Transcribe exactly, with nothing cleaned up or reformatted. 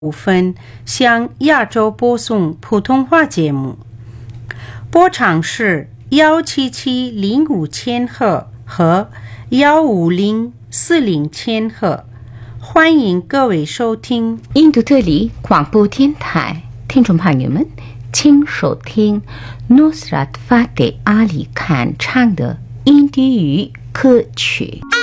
五分向亚洲播送普通话节目，波长是幺七七零五千赫和幺五零四零千赫。欢迎各位收听印度特里广播电台，听众朋友们，请收听 Nusrat Fateh Ali Khan 唱的印度语歌曲。